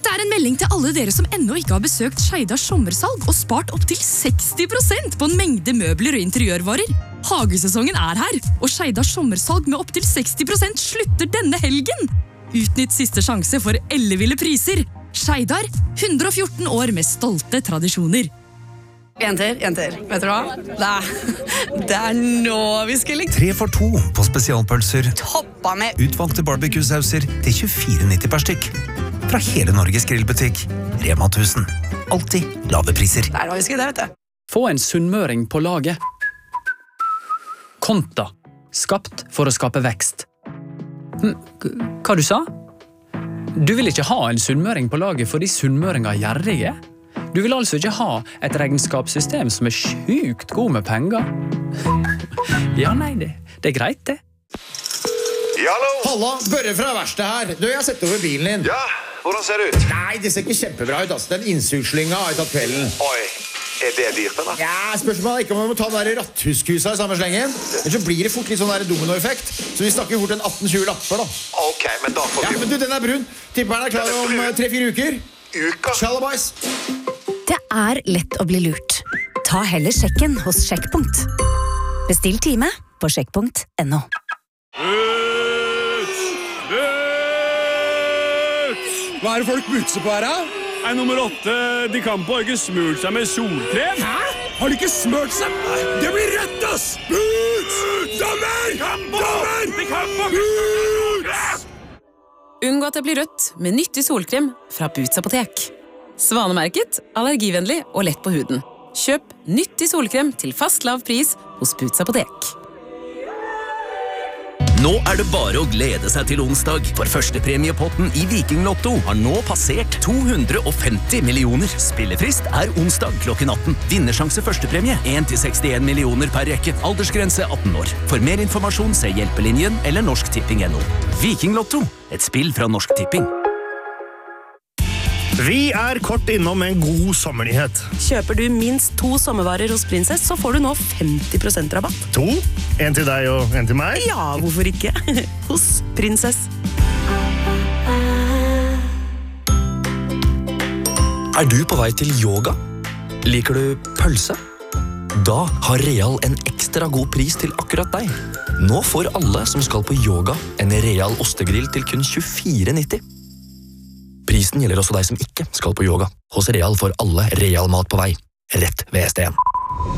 Dette en melding til alle dere som ennå ikke har besøkt Skeidars sommersalg og spart opp til 60% på en mengde møbler og interiørvarer. Hagesesongen her, og Skeidars sommersalg med opp til 60% slutter denne helgen. Utnytt siste sjanse for elleville priser. Skeidar, 114 år med stolte tradisjoner. Jenter, vet du hva? Det nå vi skal ligge. 3 for 2 på spesialpølser. Toppa med. Utvalgte barbecue-sauser til 24,90 per stykk. Fra hele Norges grillbutikk. Rema 1000. Alltid lave priser. Der har vi skrevet det, vet du. Få en sunnmøring på laget. Konta. Skapt for å skape vekst. Hva du sa? Du vil ikke ha en sunnmøring på laget fordi sunnmøringer er gjerrige? Du vil altså ikke ha et regnskapssystem som er sjukt god med penger? Ja, nei, det er greit, det. Hallo! Halla, Børre fra verkstedet her. Du, jeg har sett over bilen din. Ja, hvordan ser det ut? Nei, det ser ikke kjempebra ut, altså. Den innsugslynga har jeg tatt kvelden. Oi, det dyrt, eller? Ja, spørsmålet ikke om vi må ta den der ratthuskusa i samme slengen. Men så blir det fort litt sånn der dominoeffekt. Så vi snakker fort en 18-20 lapper, da. Ok, men da får vi... Ja, men du, den brun. Tipper den klar om 3-4 uker. Uka? Tjallabais. Det lett å bli lurt. Ta heller sjekken hos Sjekkpunkt. Bestill time på sjekkpunkt.no. Hva det folk butser på her, da? Nummer 8, de kan på ikke smurt seg med solkrem. Hæ? Har de ikke smurt seg? Det blir rødt, ass! Buts! Dommer! Dommer! De kan på! Buts! Unngå at det blir rødt med nyttig solkrem fra Boots apotek. Svanemerket, allergivennlig og lett på huden. Kjøp nyttig solkrem til fast lav pris hos Boots apotek. Nå det bare å glede seg til onsdag, for førstepremiepotten i Viking Lotto har nå passert 250 millioner. Spillefrist onsdag klokken 18. Vinnersjanse førstepremie 1-61 millioner per rekke. Aldersgrense 18 år. For mer informasjon se Hjelpelinjen eller norsktipping.no. Viking Lotto, et spill fra Norsk Tipping. Vi kort innom en god sommernyhet. Kjøper du minst 2 sommervarer hos Princess, så får du nå 50% rabatt. 2? En til deg og en til meg? Ja, hvorfor ikke? Hos Princess. Du på vei til yoga? Liker du pølse? Da har Real en ekstra god pris til akkurat deg. Nå får alle som skal på yoga en Real ostegrill til kun 24,90. Prisen gjelder også deg som ikke skal på yoga. Hos Real får alle Real mat på vei. Rett ved STN.